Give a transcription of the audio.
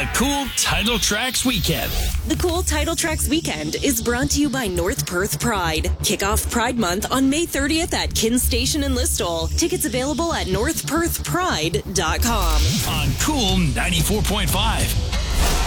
the Cool Title Tracks Weekend. The Cool Title Tracks Weekend is brought to you by North Perth Pride. Kick off Pride Month on May 30th at Kin Station in Listowel. Tickets available at northperthpride.com. On Cool 94.5.